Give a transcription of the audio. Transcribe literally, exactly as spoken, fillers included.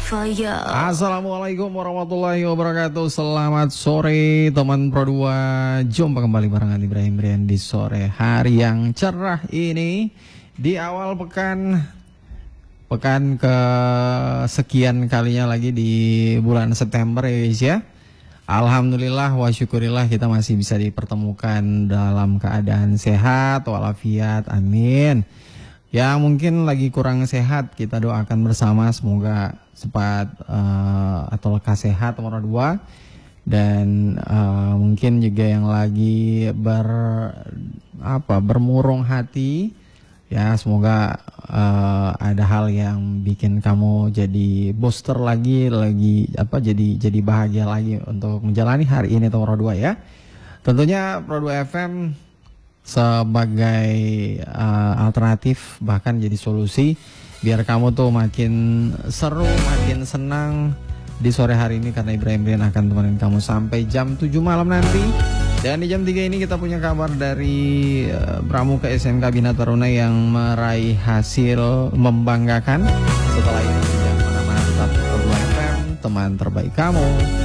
Assalamualaikum warahmatullahi wabarakatuh. Selamat sore teman Pro dua. Jumpa kembali barengan Ibrahim Brian di sore hari yang cerah ini, di awal pekan Pekan ke sekian kalinya lagi di bulan September ya guys ya. Alhamdulillah wa syukurillah kita masih bisa dipertemukan dalam keadaan sehat walafiat, amin. Yang mungkin lagi kurang sehat, kita doakan bersama semoga cepat uh, atau lekas sehat nomor dua. Dan uh, mungkin juga yang lagi ber apa bermurung hati, ya semoga uh, ada hal yang bikin kamu jadi booster lagi, lagi apa jadi jadi bahagia lagi untuk menjalani hari ini nomor dua ya. Tentunya Pro dua F M sebagai uh, alternatif bahkan jadi solusi biar kamu tuh makin seru, makin senang di sore hari ini, karena Ibrahim Brian akan temenin kamu sampai jam tujuh malam nanti. Dan di jam tiga ini kita punya kabar dari uh, Pramuka S M K Bina Taruna yang meraih hasil membanggakan. Setelah itu jam mana mantap Pro dua F M, teman terbaik kamu.